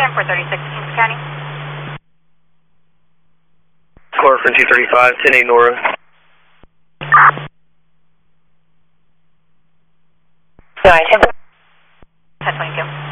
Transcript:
436, Kingston County. Core from 235, 10-8 Nora. 1022.